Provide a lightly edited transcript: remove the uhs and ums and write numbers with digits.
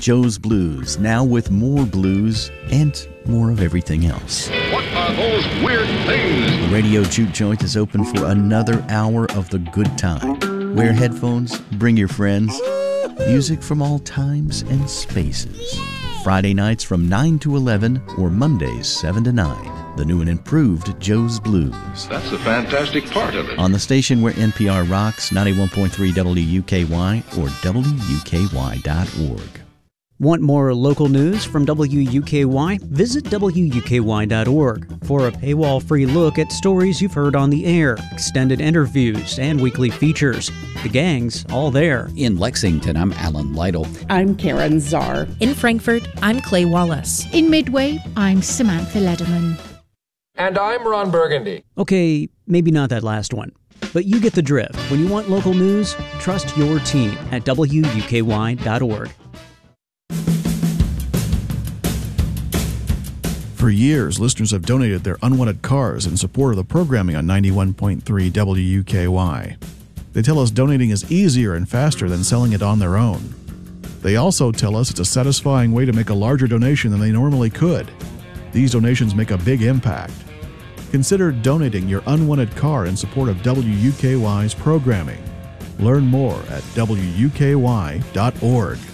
Joe's Blues, now with more blues and more of everything else. What are those weird things? The Radio Juke Joint is open for another hour of the good time. Wear headphones, bring your friends. Music from all times and spaces. Friday nights from 9 to 11 or Mondays 7 to 9. The new and improved Joe's Blues. That's the fantastic part of it. On the station where NPR rocks, 91.3 WUKY or WUKY.org. Want more local news from WUKY? Visit WUKY.org for a paywall-free look at stories you've heard on the air, extended interviews, and weekly features. The gang's all there. In Lexington, I'm Alan Lytle. I'm Karen Czar. In Frankfort, I'm Clay Wallace. In Midway, I'm Samantha Lederman. And I'm Ron Burgundy. Okay, maybe not that last one. But you get the drift. When you want local news, trust your team at WUKY.org. For years, listeners have donated their unwanted cars in support of the programming on 91.3 WUKY. They tell us donating is easier and faster than selling it on their own. They also tell us it's a satisfying way to make a larger donation than they normally could. These donations make a big impact. Consider donating your unwanted car in support of WUKY's programming. Learn more at WUKY.org.